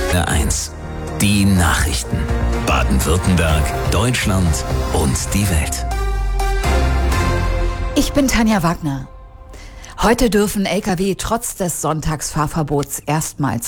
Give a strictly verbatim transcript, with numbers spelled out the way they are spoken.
eins. Die Nachrichten. Baden-Württemberg, Deutschland und die Welt. Ich bin Tanja Wagner. Heute dürfen L K W trotz des Sonntagsfahrverbots erstmals